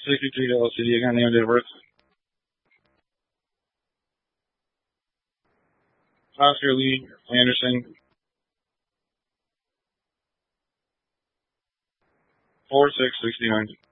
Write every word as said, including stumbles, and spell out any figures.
sixty-three L C D. Again, name and date of birth. Oscar Lee Anderson. four six sixty-nine.